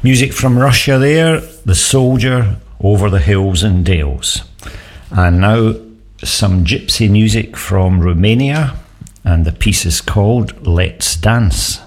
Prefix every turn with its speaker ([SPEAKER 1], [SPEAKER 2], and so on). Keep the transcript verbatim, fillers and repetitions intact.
[SPEAKER 1] Music from Russia there, The Soldier, Over the Hills and Dales. And now some gypsy music from Romania, and the piece is called Let's Dance.